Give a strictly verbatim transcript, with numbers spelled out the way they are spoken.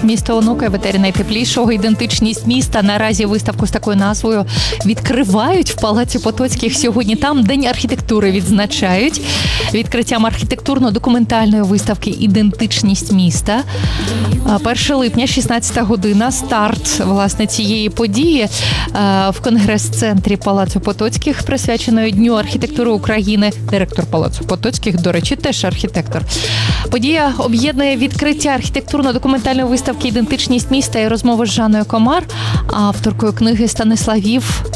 місто Онука в етері найтеплішого. Ідентичність міста. Наразі виставку з такою назвою відкривають в Палаці Потоцьких сьогодні. Там День архітектури відзначають відкриттям архітектурно-документальної виставки «Ідентичність міста». першого липня, шістнадцята година, старт, власне, цієї події в конгрес-центрі Палацу Потоцьких, присвяченої Дню архітектури України. Директор Палацу Потоцьких, до речі, теж архітектор. Подія об'єднує відкриття архітектурно-документальної виставки «Ідентичність міста» і розмови з Жанною Комар, авторкою книги Станиславів